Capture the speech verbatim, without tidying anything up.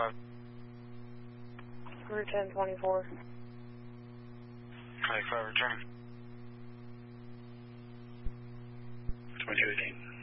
five. Route ten twenty-four. twenty-five returning. twenty-two eighteen.